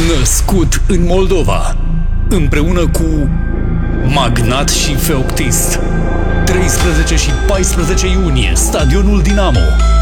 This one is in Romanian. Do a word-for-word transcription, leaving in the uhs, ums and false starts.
Născut în Moldova, împreună cu Magnat și Feoptist. treisprezece și paisprezece iunie, Stadionul Dinamo.